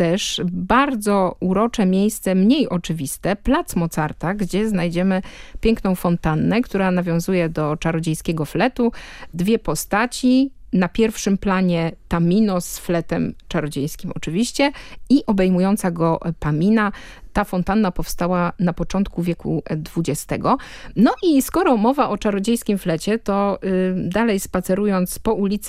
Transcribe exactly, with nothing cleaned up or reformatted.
też bardzo urocze miejsce, mniej oczywiste, plac Mozarta, gdzie znajdziemy piękną fontannę, która nawiązuje do czarodziejskiego fletu. Dwie postaci, na pierwszym planie Tamino z fletem czarodziejskim oczywiście i obejmująca go Pamina. Ta fontanna powstała na początku wieku dwudziestego. No i skoro mowa o czarodziejskim flecie, to y, dalej spacerując po ulicy